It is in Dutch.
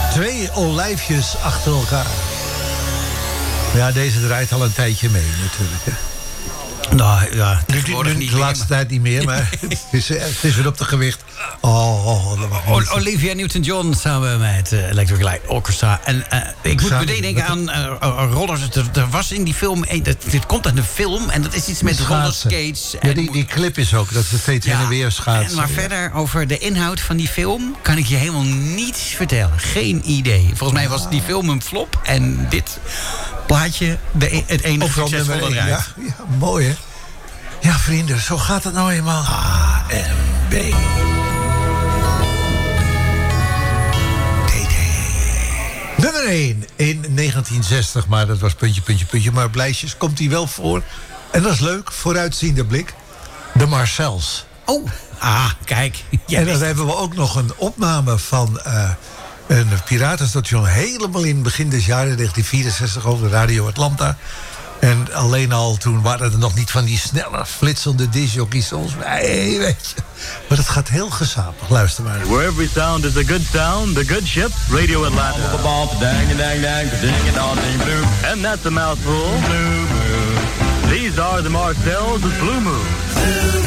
2 olijfjes achter elkaar. Ja, deze draait al een tijdje mee natuurlijk. Hè. Nou ja, nu de laatste tijd niet meer, maar het is weer op de gewicht. Olivia Newton-John samen met Electric Light Orchestra. En ik moet meteen denken aan rollers. Er was in die film, dit komt uit een film en dat is iets met rollerskates. Ja, die clip is ook, dat ze steeds heen en weer schaatsen. Maar verder over de inhoud van die film kan ik je helemaal niets vertellen. Geen idee. Volgens mij was die film een flop en dit plaatje het enige succesvolle eruit. Ja, mooi hè. Ja, vrienden, zo gaat het nou eenmaal. ANB. Nummer 1 in 1960, maar dat was puntje. Maar op lijstjes komt hij wel voor. En dat is leuk, vooruitziende blik. De Marcels. Oh, kijk. En dan hebben we ook nog een opname van een piratenstation. Helemaal in het begin des jaren 1964 over Radio Atlanta. En alleen al toen waren er nog niet van die snelle, flitsende discjockeys zoals wij, weet je. Maar dat gaat heel gezapig. Luister maar. Where every sound is a good sound, the good ship, Radio Atlanta. And that's a mouthful. These are the Marcells' Blue Moon.